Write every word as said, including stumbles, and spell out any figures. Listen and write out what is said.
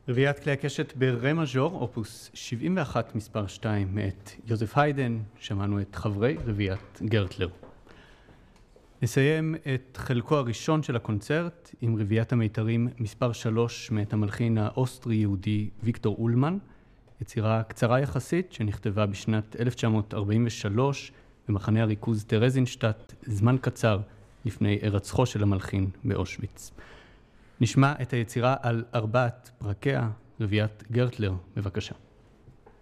רביעיית כלי הקשת ברה מז'ור, אופוס שבעים ואחת מספר שתיים מאת יוזף היידן. שמענו את חברי רביעיית גרטלר. נסיים את חלקו הראשון של הקונצרט עם רביעיית המיתרים מספר שלוש מאת המלחין האוסטרי-יהודי ויקטור אולמן, יצירה קצרה יחסית שנכתבה בשנת אלף תשע מאות ארבעים ושלוש במחנה הריכוז טרזינשטט, זמן קצר לפני הרצחו של המלחין באושוויץ. נשמע את היצירה על ארבעת פרקיה, רביעיית גרטלר, בבקשה.